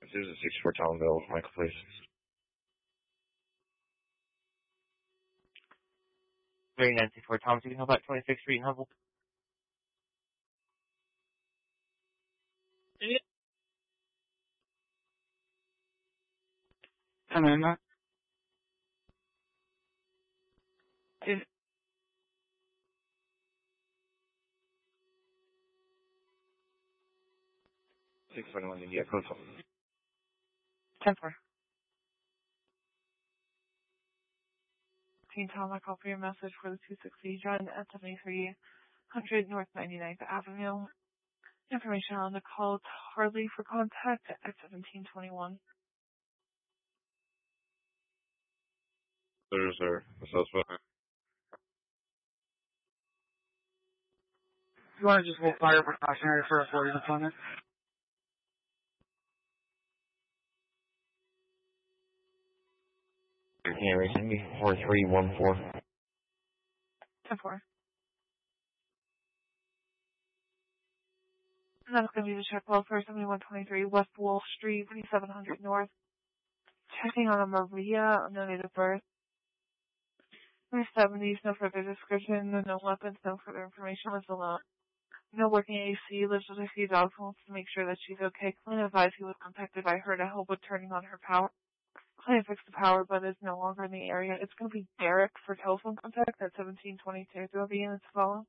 Susan 64 Townville, Michael, please. Very 94 Thomas, you can help out 26th Street in Humboldt. Yeah. And then, is 621 India, code 10-4. Teen Tom, I call for your message for the 260 John at 7300 North 99th Avenue. Information on the call to Harley for contact at 1721. There's our suspect. you want to just hold fire precautionary for a 40 deployment? Yeah, send me 4314. 10-4. And that's going to be the check well for 7123 West Wolf Street, 2700 North. Checking on a Maria, no date of birth. In the 70s, no further description, no weapons, no further information was allowed. No working AC, lives with a few dogs, wants to make sure that she's okay. Client advised he was contacted by her to help with turning on her power. Client fixed the power, but is no longer in the area. It's going to be Derek for telephone contact at 1722. There will be units to follow.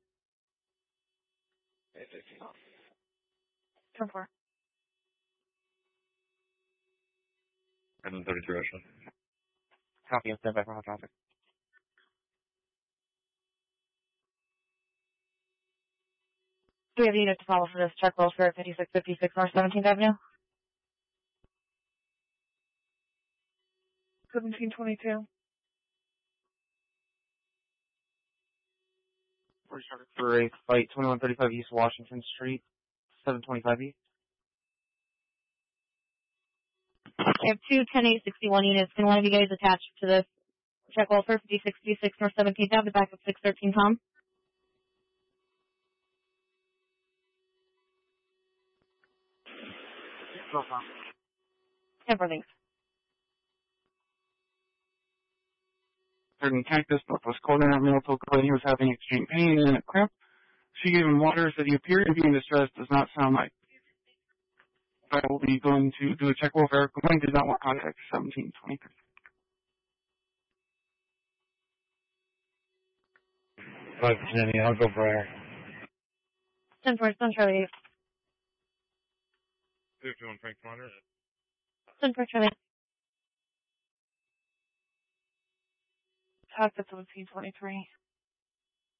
10-4. And 33 Russia. Copy of standby for hot traffic. Do we have a unit to follow for this check well for 5656 North 17th Avenue? 1722. We're started for a flight 2135 East Washington Street, 725 East. I have two 10-861 units. Can one of you guys attach to this check well for 5656 North 17th Avenue, back of 613 Tom? No problem. 10-4, thanks. Certain Cactus, Northwest Colton Avenue, told Clay he was having extreme pain and a cramp. She gave him water, said he appeared to be in distress, does not sound like. I will be going to do a check well for Eric Wayne, did not want contact 1723. 5 Jenny, I'll go for Eric. 10-4, Sun Charlie. 51 Frank Commander. Sun Charlie. Talk at 1723.